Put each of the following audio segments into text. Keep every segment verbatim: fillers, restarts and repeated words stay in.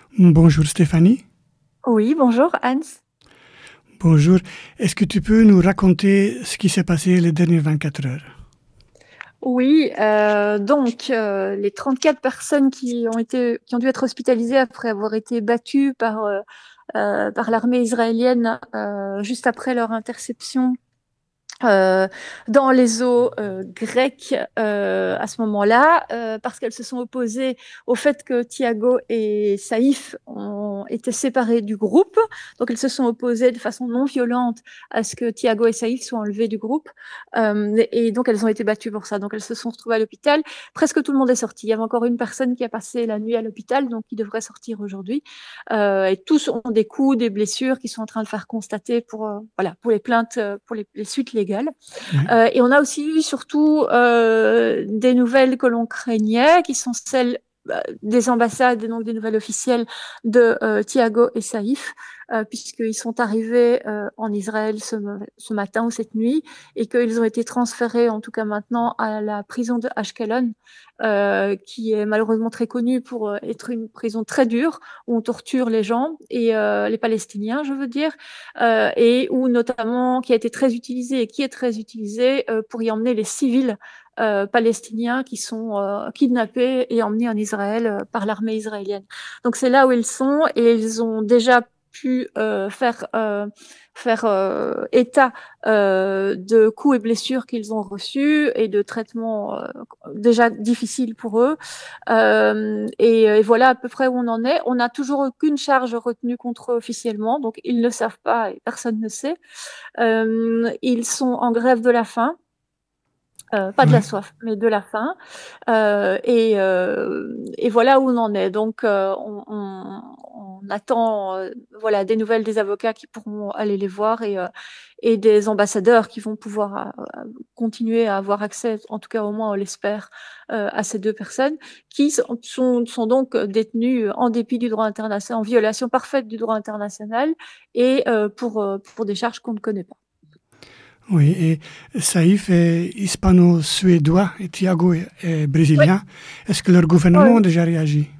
Bonjour Stéphanie. Oui, bonjour Hans. Bonjour. Est-ce que tu peux nous raconter ce qui s'est passé les dernières vingt-quatre heures? Oui, euh, donc euh, les trente-quatre personnes qui ont été, qui ont dû être hospitalisées après avoir été battues par euh, euh, par l'armée israélienne euh, juste après leur interception euh, dans les eaux euh, grecques euh, à ce moment-là, euh, parce qu'elles se sont opposées au fait que Thiago et Saïf ont été séparés du groupe. Donc elles se sont opposées de façon non violente à ce que Thiago et Saïf soient enlevés du groupe. Euh, et donc elles ont été battues pour ça. Donc elles se sont retrouvées à l'hôpital. Presque tout le monde est sorti. Il y avait encore une personne qui a passé la nuit à l'hôpital, donc qui devrait sortir aujourd'hui. Euh, et tous ont des coups, des blessures qui sont en train de faire constater pour, euh, voilà, pour les plaintes, pour les, les suites légales. Oui. Euh, et on a aussi eu surtout euh, des nouvelles que l'on craignait, qui sont celles euh, des ambassades et donc des nouvelles officielles de euh, Thiago et Saïf, euh, puisqu'ils sont arrivés euh, en Israël ce, ce matin ou cette nuit, et qu'ils ont été transférés, en tout cas maintenant, à la prison de Ashkelon, euh, qui est malheureusement très connue pour être une prison très dure, où on torture les gens, et euh, les Palestiniens, je veux dire, euh, et où notamment, qui a été très utilisé et qui est très utilisé euh, pour y emmener les civils euh, palestiniens qui sont euh, kidnappés et emmenés en Israël euh, par l'armée israélienne. Donc c'est là où ils sont, et ils ont déjà pu euh, faire euh, faire euh, état euh, de coups et blessures qu'ils ont reçus et de traitements euh, déjà difficiles pour eux. Euh, et, et voilà à peu près où on en est. On n'a toujours aucune charge retenue contre eux officiellement, donc ils ne savent pas et personne ne sait. Euh, ils sont en grève de la faim. Euh, pas de la Oui. soif, mais de la faim. Euh, et, euh, et voilà où on en est. Donc, euh, on, on, on attend euh, voilà, des nouvelles des avocats qui pourront aller les voir et, euh, et des ambassadeurs qui vont pouvoir euh, continuer à avoir accès, en tout cas au moins on l'espère, euh, à ces deux personnes qui sont, sont, sont donc détenues en dépit du droit international, en violation parfaite du droit international et euh, pour, euh, pour des charges qu'on ne connaît pas. Oui, et Saïf est hispano-suédois et Thiago est, est Oui, brésilien. Est-ce que leur gouvernement a oui. déjà réagi?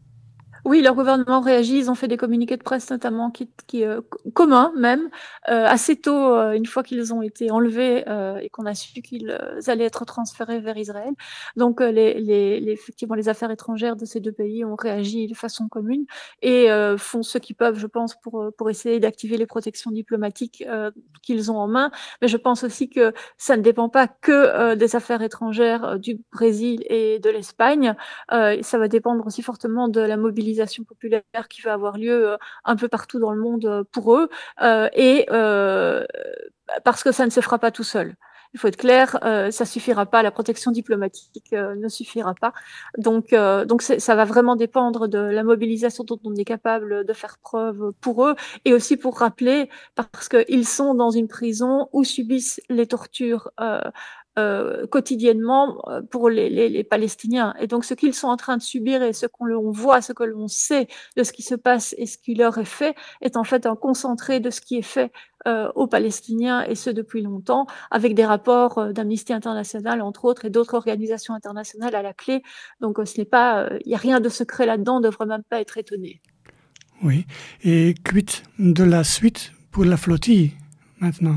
Oui, leur gouvernement réagit. Ils ont fait des communiqués de presse notamment qui, qui euh, communs même euh, assez tôt, euh, une fois qu'ils ont été enlevés euh, et qu'on a su qu'ils euh, allaient être transférés vers Israël. Donc euh, les, les, les, effectivement, les affaires étrangères de ces deux pays ont réagi de façon commune et euh, font ce qu'ils peuvent, je pense, pour pour essayer d'activer les protections diplomatiques euh, qu'ils ont en main. Mais je pense aussi que ça ne dépend pas que euh, des affaires étrangères euh, du Brésil et de l'Espagne. Euh, ça va dépendre aussi fortement de la mobilisation populaire qui va avoir lieu euh, un peu partout dans le monde euh, pour eux, euh, et euh, parce que ça ne se fera pas tout seul. Il faut être clair, euh, ça suffira pas, la protection diplomatique euh, ne suffira pas. Donc, euh, donc ça va vraiment dépendre de la mobilisation dont on est capable de faire preuve pour eux, et aussi pour rappeler, parce qu'ils sont dans une prison où subissent les tortures euh, euh, quotidiennement euh, pour les, les, les Palestiniens. Et donc ce qu'ils sont en train de subir et ce qu'on voit, ce que l'on sait de ce qui se passe et ce qui leur est fait, est en fait un concentré de ce qui est fait euh, aux Palestiniens, et ce depuis longtemps, avec des rapports euh, d'Amnesty International, entre autres, et d'autres organisations internationales à la clé. Donc euh, ce n'est pas, il euh, n'y a rien de secret là-dedans, on ne devrait même pas être étonné. Oui. Et quid de la suite pour la flottille maintenant?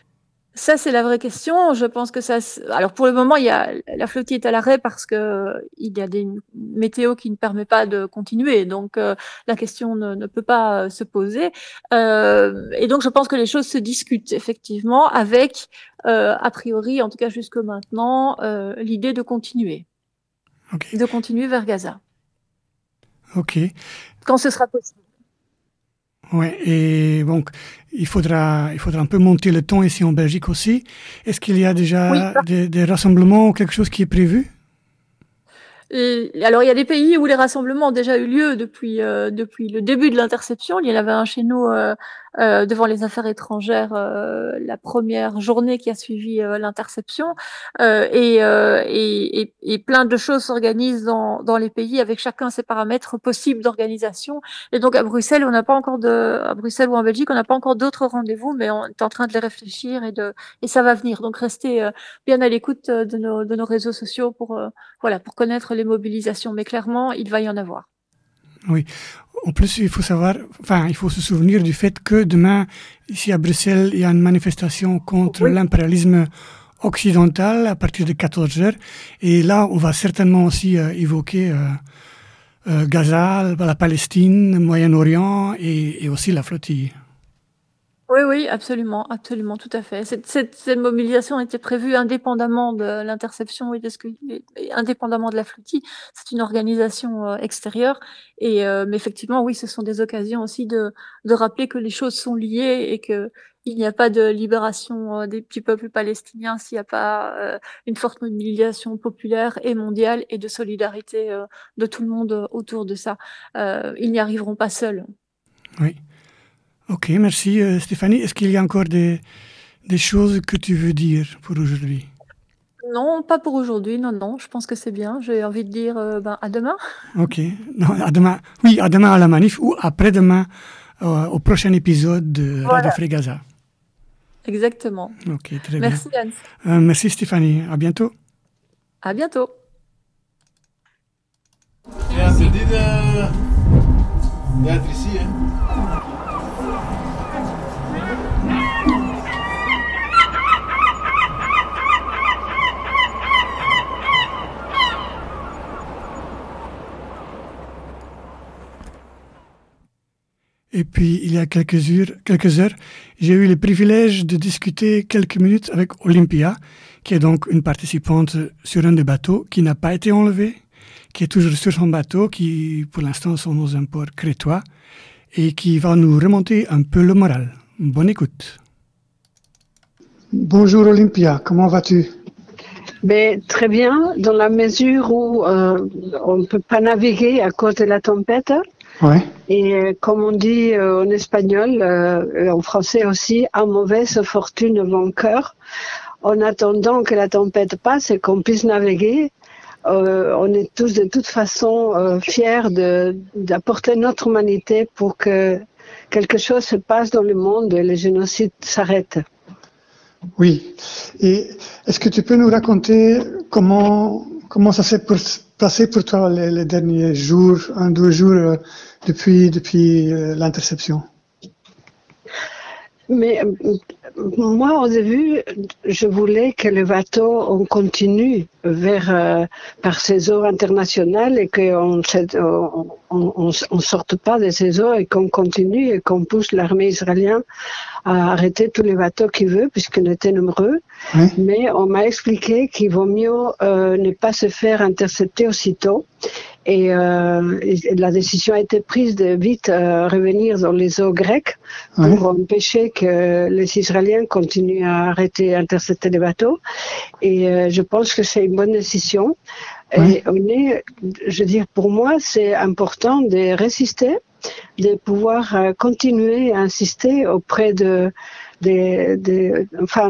Ça, c'est la vraie question. Je pense que ça. Alors pour le moment, il y a la flottille est à l'arrêt parce que il y a des météos qui ne permettent pas de continuer. Donc euh, la question ne, ne peut pas euh, se poser. Euh, et donc je pense que les choses se discutent effectivement avec, euh, a priori, en tout cas jusque maintenant, euh, l'idée de continuer, Ok. de continuer vers Gaza Ok. quand ce sera possible. Ouais, et donc, il faudra, il faudra un peu monter le ton ici en Belgique aussi. Est-ce qu'il y a Oui. déjà des, des rassemblements ou quelque chose qui est prévu? Et, alors, il y a des pays où les rassemblements ont déjà eu lieu depuis, euh, depuis le début de l'interception. Il y en avait un chez nous euh, euh, devant les affaires étrangères euh, la première journée qui a suivi euh, l'interception. Euh, et, euh, et, et, et plein de choses s'organisent dans, dans les pays avec chacun ses paramètres possibles d'organisation. Et donc, à Bruxelles, on n'a pas encore de, à Bruxelles ou en Belgique, on n'a pas encore d'autres rendez-vous, mais on est en train de les réfléchir et de, et ça va venir. Donc, restez euh, bien à l'écoute de nos, de nos réseaux sociaux pour, euh, voilà, pour connaître les mobilisations. Mais clairement, il va y en avoir. Oui. En plus, il faut savoir, enfin, il faut se souvenir du fait que demain, ici à Bruxelles, il y a une manifestation contre oui. l'impérialisme occidental à partir de quatorze heures. Et là, on va certainement aussi euh, évoquer euh, euh, Gaza, la Palestine, le Moyen-Orient et, et aussi la flottille. Oui, oui, absolument, absolument, tout à fait. Cette, cette, cette mobilisation était prévue indépendamment de l'interception et de ce que, et indépendamment de la flottille. C'est une organisation euh, extérieure. Et euh, mais effectivement, oui, ce sont des occasions aussi de, de rappeler que les choses sont liées et que il n'y a pas de libération euh, des petits peuples palestiniens s'il n'y a pas euh, une forte mobilisation populaire et mondiale et de solidarité euh, de tout le monde autour de ça. Euh, ils n'y arriveront pas seuls. Oui. Ok, merci euh, Stéphanie. Est-ce qu'il y a encore des, des choses que tu veux dire pour aujourd'hui? Non, pas pour aujourd'hui, non, non, je pense que c'est bien. J'ai envie de dire euh, ben, à demain. Ok, non, à demain. Oui, à demain à la manif ou après-demain euh, au prochain épisode de voilà. Radio Free Gaza. Exactement. Ok, très merci, bien. Hans. Euh, merci Stéphanie, à bientôt. À bientôt. Ja, c'est dit d'être ici, hein. Et puis, il y a quelques heures, quelques heures, j'ai eu le privilège de discuter quelques minutes avec Olympia, qui est donc une participante sur un des bateaux qui n'a pas été enlevé, qui est toujours sur son bateau, qui pour l'instant sont dans un port crétois, et qui va nous remonter un peu le moral. Bonne écoute. Bonjour Olympia, comment vas-tu? Ben, très bien, dans la mesure où euh, on ne peut pas naviguer à cause de la tempête. Ouais. Et euh, comme on dit euh, en espagnol, euh, en français aussi, à mauvaise fortune vainqueur. En attendant que la tempête passe et qu'on puisse naviguer, euh, on est tous de toute façon euh, fiers de, d'apporter notre humanité pour que quelque chose se passe dans le monde et le génocide s'arrête. Oui. Et est-ce que tu peux nous raconter comment, comment ça s'est passé pour toi les, les derniers jours, un, deux jours euh, depuis, depuis euh, l'interception? Mais moi, au début, je voulais que le bateau on continue vers euh, par ces eaux internationales et qu'on on, on, on sorte pas de ces eaux et qu'on continue et qu'on pousse l'armée israélienne à arrêter tous les bateaux qu'il veut puisqu'on était nombreux. Oui. Mais on m'a expliqué qu'il vaut mieux euh, ne pas se faire intercepter aussitôt. Et, euh, et la décision a été prise de vite euh, revenir dans les eaux grecques pour oui. empêcher que les Israéliens continuent à arrêter, intercepter les bateaux. Et euh, je pense que c'est une bonne décision. Oui. Et on est, je veux dire, pour moi, c'est important de résister, de pouvoir euh, continuer à insister auprès de, de, de enfin,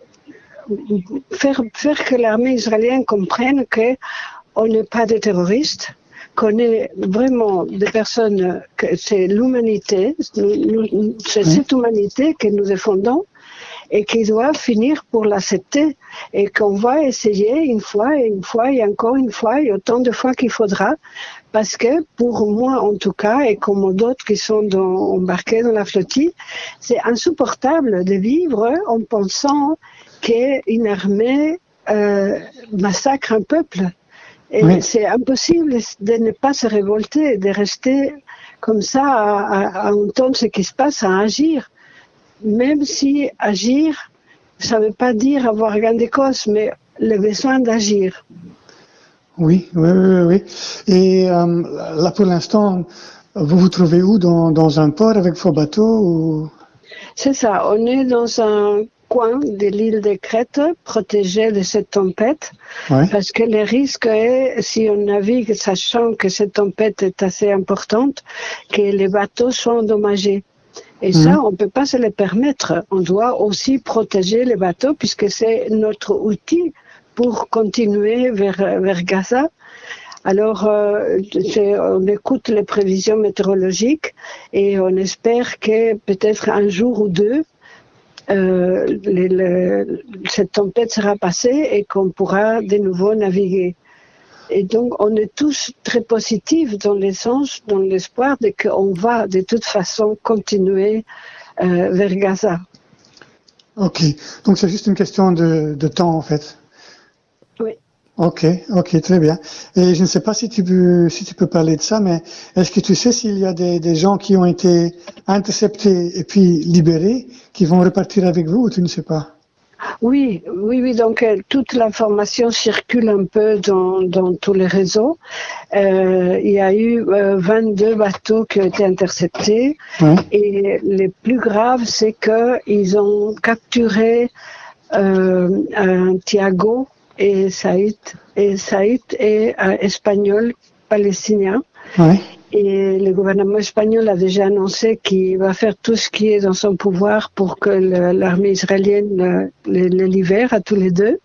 faire, faire que l'armée israélienne comprenne que on n'est pas des terroristes, qu'on est vraiment des personnes, que c'est l'humanité, c'est oui. cette humanité que nous défendons et qui doit finir pour l'accepter et qu'on va essayer une fois et une fois et encore une fois et autant de fois qu'il faudra parce que pour moi en tout cas et comme d'autres qui sont dans, embarqués dans la flottille, c'est insupportable de vivre en pensant qu'une armée euh, massacre un peuple. Et oui. C'est impossible de ne pas se révolter, de rester comme ça à, à, à entendre ce qui se passe, à agir. Même si agir, ça ne veut pas dire avoir gain de cause, mais le besoin d'agir. Oui, oui, oui, oui. Et euh, là, pour l'instant, vous vous trouvez où? Dans, dans un port avec vos bateaux ou... C'est ça, on est dans un coin de l'île de Crète, protégé de cette tempête, ouais. Parce que le risque est, si on navigue sachant que cette tempête est assez importante, que les bateaux soient endommagés. Et mmh. ça, on ne peut pas se le permettre. On doit aussi protéger les bateaux puisque c'est notre outil pour continuer vers, vers Gaza. Alors, euh, on écoute les prévisions météorologiques et on espère que peut-être un jour ou deux, Euh, le, le, cette tempête sera passée et qu'on pourra de nouveau naviguer. Et donc, on est tous très positifs dans le sens, dans l'espoir de qu'on va de toute façon continuer euh, vers Gaza. Ok, donc c'est juste une question de, de temps en fait. Oui. Ok, ok, très bien. Et je ne sais pas si tu peux, si tu peux parler de ça, mais est-ce que tu sais s'il y a des, des gens qui ont été interceptés et puis libérés, qui vont repartir avec vous, ou tu ne sais pas? Oui, oui, oui. Donc euh, toute l'information circule un peu dans, dans tous les réseaux. Euh, il y a eu euh, vingt-deux bateaux qui ont été interceptés. Oui. Et le plus grave, c'est qu'ils ont capturé euh, un Thiago et Saïd. Et Saïd est un espagnol palestinien. Oui. Et le gouvernement espagnol a déjà annoncé qu'il va faire tout ce qui est dans son pouvoir pour que le, l'armée israélienne les le libère à tous les deux.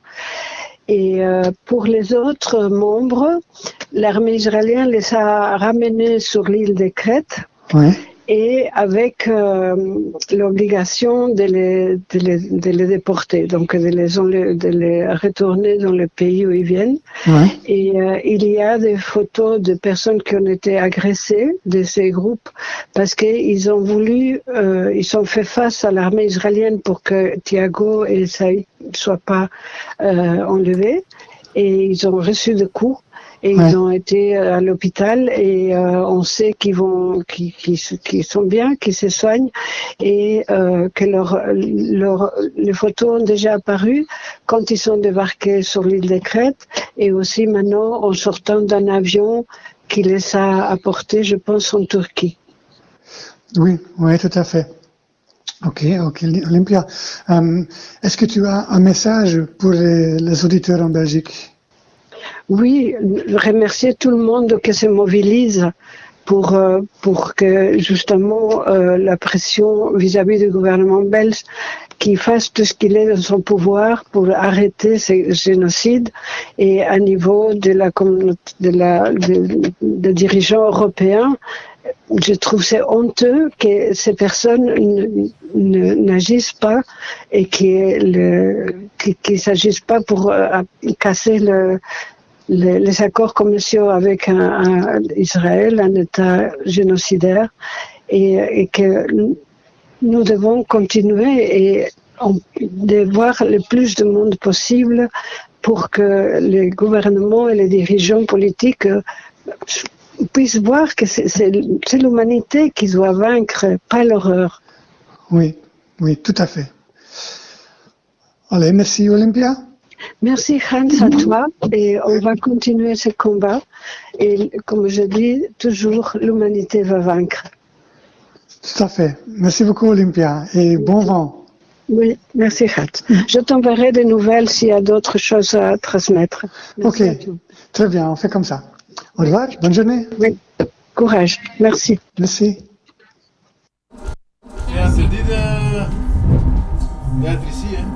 Et euh, pour les autres membres, l'armée israélienne les a ramenés sur l'île de Crète. Oui. Et avec euh, l'obligation de les, de, les, de les déporter, donc de les, de les retourner dans le pays où ils viennent. Oui. Et euh, il y a des photos de personnes qui ont été agressées de ces groupes parce qu'ils ont voulu, euh, ils ont fait face à l'armée israélienne pour que Thiago et Saïd ne soient pas euh, enlevés. Et ils ont reçu des coups. Et Ouais. ils ont été à l'hôpital et euh, on sait qu'ils vont, qu'ils, qu'ils, qu'ils sont bien, qu'ils se soignent et euh, que leur, leur, les photos ont déjà apparu quand ils sont débarqués sur l'île de Crète et aussi maintenant en sortant d'un avion qui les a apportés, je pense, en Turquie. Oui, oui, tout à fait. Ok, ok, Olympia. Euh, est-ce que tu as un message pour les, les auditeurs en Belgique? Oui, remercier tout le monde qui se mobilise pour, euh, pour que justement euh, la pression vis-à-vis du gouvernement belge qui fasse tout ce qu'il est dans son pouvoir pour arrêter ce génocide et à niveau de la communauté, de la, de, de dirigeants européens. Je trouve c'est honteux que ces personnes ne, ne, n'agissent pas et qu'ils ne s'agissent pas pour euh, casser le, les, les accords commerciaux avec un, un Israël, un État génocidaire, et, et que nous devons continuer et on, de voir le plus de monde possible pour que les gouvernements et les dirigeants politiques puissent voir que c'est, c'est, c'est l'humanité qui doit vaincre, pas l'horreur. Oui, oui, tout à fait. Allez, merci Olympia. Merci Hans à toi et on va continuer ce combat et comme je dis toujours, l'humanité va vaincre. Tout à fait. Merci beaucoup Olympia et bon vent. Oui, merci Hans. Je t'enverrai des nouvelles s'il y a d'autres choses à transmettre. Merci. Ok, très bien, on fait comme ça. Au revoir, bonne journée. Oui, courage, merci. Merci. C'est interdit de... d'être ici, hein.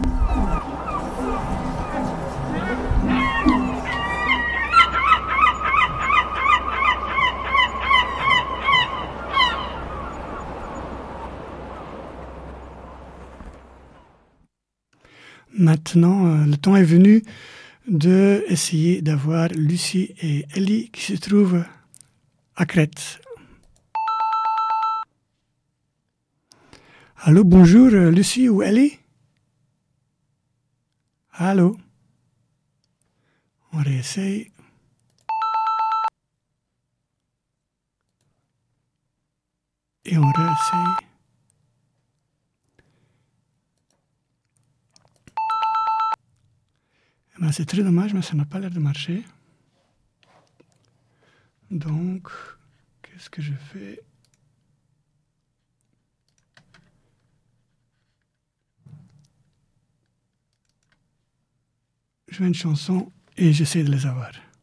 Maintenant, euh, le temps est venu de essayer d'avoir Lucie et Ellie qui se trouvent à Crète. Allô, bonjour, Lucie ou Ellie? Allô? On réessaye. Et on réessaye. Eh ben, c'est très dommage, mais ça n'a pas l'air de marcher. Donc, qu'est-ce que je fais? Je mets une chanson et j'essaie de les avoir.